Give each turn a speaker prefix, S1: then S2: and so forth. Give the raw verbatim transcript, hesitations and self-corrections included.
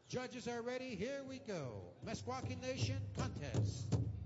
S1: Judges are ready. Here we go. Meskwaki Nation contest.